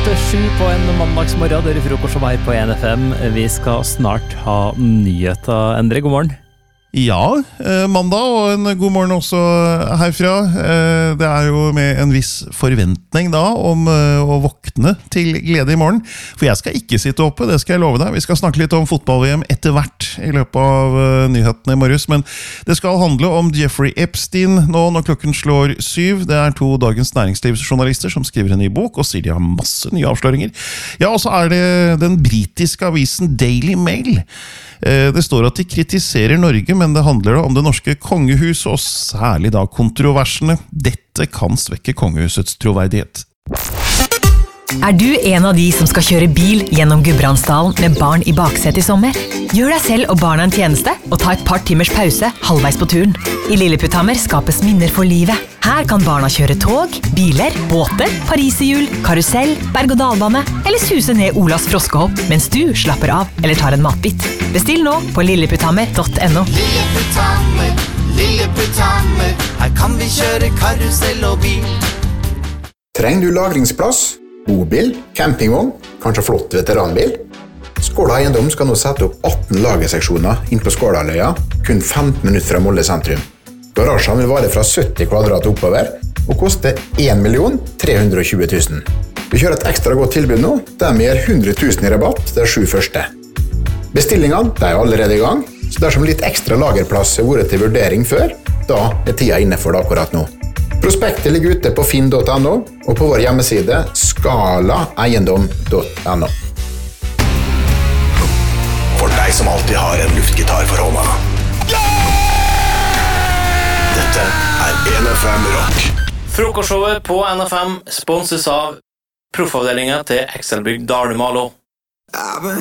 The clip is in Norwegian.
6:07 på en mandagsmorgen. Dere frokost som her på NFM. Vi skal snart ha nyheter. Endre, god morgen. Ja, mandag og en god morgen også herfra. Det jo med en viss forventning da om å våkne til glede i morgen. For jeg skal ikke sitte oppe, det skal jeg love deg. Vi skal snakke litt om fotball-VM etter hvert i løpet av nyhetene i morges. Men det skal handle om Jeffrey Epstein nå når klokken slår 7. Det 2 Dagens Næringslivsjournalister som skriver en ny bok og sier de har masse nye avsløringer. Ja, og så det den britiske avisen Daily Mail. Det står at de kritiserer Norge, men det handler da om det norske kongehuset, og særlig da kontroversene. Dette kan svekke kongehusets troverdighet. Du en av de som skal kjøre bil gjennom Gudbrandsdalen med barn i baksetet i sommer? Gjør deg selv og barna en tjeneste og ta et par timers pause halvveis på turen. I Lilleputthammer skapes minner for livet. Her kan barna kjøre tog, biler, båter, pariserhjul, karusell, berg-og-dalbane eller suse ned Olas froskehopp mens du slapper av eller tar en matbit. Bestill nå på lilleputthammer.no. Lilleputthammer, Lilleputthammer, her kan vi kjøre karusell og bil. Trenger du lagringsplass? Bobil, campingvogn, kanskje flott veteranbil? Skåla Eiendom skal nå sette opp 18 lagerseksjoner inn på Skålaløya, kun 15 minutter fra Molde sentrum. Garasjen vil vare fra 70 kvadrat oppover og koste 1.320 000. Vi kjører et ekstra godt tilbud nå, der vi gir 100 000 i rabatt de 7 første. Bestillingene allerede i gang, så dersom litt ekstra lagerplass har vært til vurdering før, da tida inne for det akkurat nå. Prospektet ligger ute på finn.no og på vår hjemmeside skalaeiendom.no. For deg som alltid har en luftgitar for hånda. Dette NFM Rock. Frokostshowet på NFM sponses av proffavdelingen til Excelbygg Dalumalo. I've been